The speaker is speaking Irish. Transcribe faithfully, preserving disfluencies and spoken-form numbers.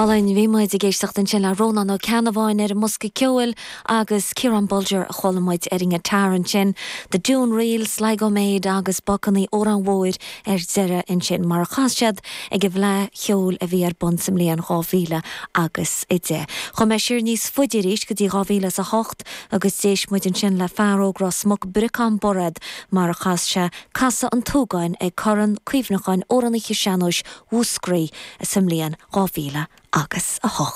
Tálainn bhí muid i ggéisteach den sin le Rónan ó Ceanamháin ar Musca Ceoil agus Ciarán Bolger a cholamuid ar inge taran sin de dún riil Sligo méid agus bocannaí órán mhóir ar deire in sin mar chastead ag bhle cheol a bhí ar bunsam líon gáhíle agus i dé. Chom me siúr níos fuidiríis go dtí gáhíle sa hocht agus déis muid in sin le fearó gros muc bricán borad mar a chaste casa an túgáin ag coran cuimhnacháin óranna chiseanúis úscrí a sam líon gáhíle agus a hocht.